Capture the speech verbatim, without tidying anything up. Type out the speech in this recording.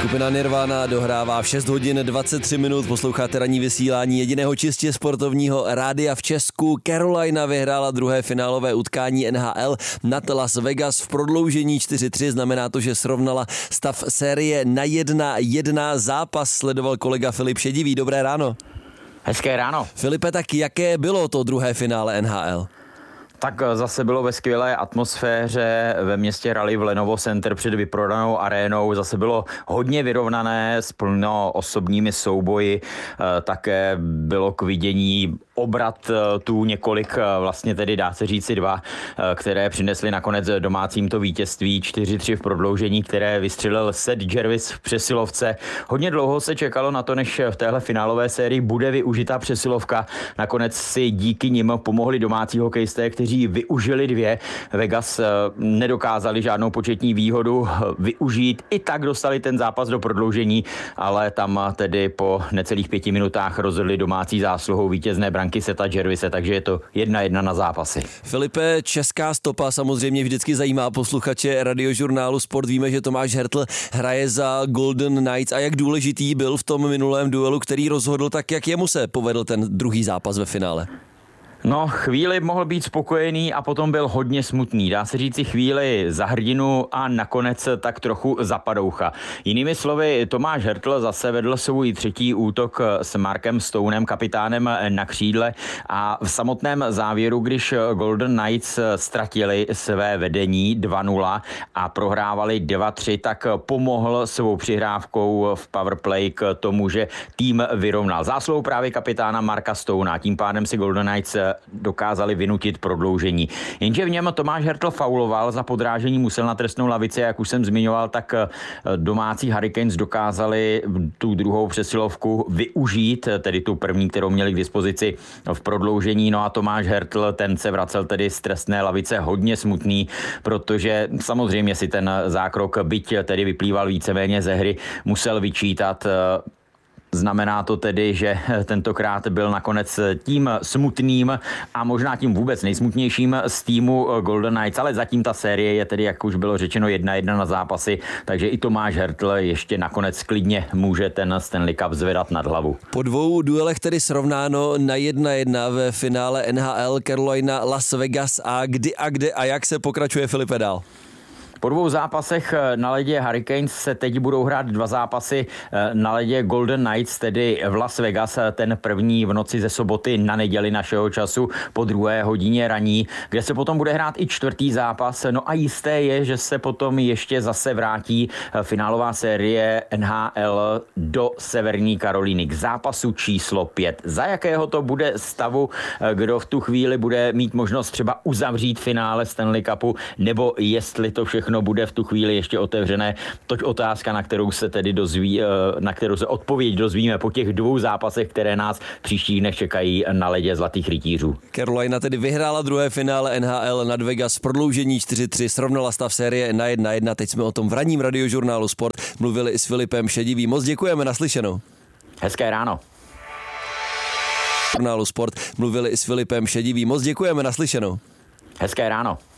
Skupina Nirvana dohrává v šest hodin dvacet tři minut, posloucháte ranní vysílání jediného čistě sportovního rádia v Česku. Carolina vyhrála druhé finálové utkání N H L nad Las Vegas v prodloužení čtyři tři, znamená to, že srovnala stav série na jedna jedna. Zápas sledoval kolega Filip Šedivý. Dobré ráno. Hezké ráno. Filipe, tak jaké bylo to druhé finále N H L? Tak zase bylo ve skvělé atmosféře ve městě Raleigh v Lenovo Center před vyprodanou arénou. Zase bylo hodně vyrovnané s plno osobními souboji. Také bylo k vidění obrat tu několik, vlastně tedy dá se říci dva, které přinesly nakonec domácím to vítězství čtyři tři v prodloužení, které vystřelil Seth Jarvis v přesilovce. Hodně dlouho se čekalo na to, než v téhle finálové sérii bude využita přesilovka. Nakonec si díky nim pomohli domácí hokejisté, kteří využili dvě. Vegas nedokázali žádnou početní výhodu využít. I tak dostali ten zápas do prodloužení, ale tam tedy po necelých pěti minutách rozhodli domácí zásluhou vítězné branky Setha Jarvise, takže je to jedna jedna na zápasy. Filipe, česká stopa samozřejmě vždycky zajímá posluchače Radiožurnálu Sport. Víme, že Tomáš Hertl hraje za Golden Knights a jak důležitý byl v tom minulém duelu, který rozhodl, tak jak jemu se povedl ten druhý zápas ve finále? No, chvíli mohl být spokojený a potom byl hodně smutný. Dá se říci chvíli za hrdinu a nakonec tak trochu za padoucha. Jinými slovy, Tomáš Hertl zase vedl svůj třetí útok s Markem Stonem, kapitánem na křídle, a v samotném závěru, když Golden Knights ztratili své vedení dva nula a prohrávali dva tři, tak pomohl svou přihrávkou v powerplay k tomu, že tým vyrovnal. Zásluhou právě kapitána Marka Stona. Tím pádem si Golden Knights dokázali vynutit prodloužení. Jenže v něm Tomáš Hertl fauloval, za podrážení musel na trestnou lavici, jak už jsem zmiňoval, tak domácí Hurricanes dokázali tu druhou přesilovku využít, tedy tu první, kterou měli k dispozici v prodloužení. No a Tomáš Hertl, ten se vracel tedy z trestné lavice hodně smutný, protože samozřejmě si ten zákrok, byť tedy vyplýval víceméně ze hry, musel vyčítat. Znamená to tedy, že tentokrát byl nakonec tím smutným a možná tím vůbec nejsmutnějším z týmu Golden Knights, ale zatím ta série je tedy, jak už bylo řečeno, jedna jedna na zápasy, takže i Tomáš Hertl ještě nakonec klidně může ten Stanley Cup zvedat nad hlavu. Po dvou duelech tedy srovnáno na jedna jedna ve finále N H L Carolina Las Vegas, a kdy a kde a jak se pokračuje, Filipe, dál? Po dvou zápasech na ledě Hurricanes se teď budou hrát dva zápasy na ledě Golden Knights, tedy v Las Vegas, ten první v noci ze soboty na neděli našeho času po druhé hodině raní, kde se potom bude hrát i čtvrtý zápas. No a jisté je, že se potom ještě zase vrátí finálová série N H L do Severní Karolíny k zápasu číslo pět. Za jakého to bude stavu, kdo v tu chvíli bude mít možnost třeba uzavřít finále Stanley Cupu, nebo jestli to všechno bude v tu chvíli ještě otevřené. Toť otázka, na kterou se tedy dozví, na kterou se odpověď dozvíme po těch dvou zápasech, které nás příštích dnech čekají na ledě Zlatých rytířů. Carolina tedy vyhrála druhé finále N H L nad Vegas v prodloužení čtyři tři, srovnala stav série na jedna jedna. Teď jsme o tom v ranním Radiožurnálu Sport mluvili i s Filipem Šedivým. Moc děkujeme, naslyšenou. Hezké ráno. Žurnálu Sport mluvili i s Filipem Šedivým. Moc děkujeme, naslyšenou. Hezké ráno.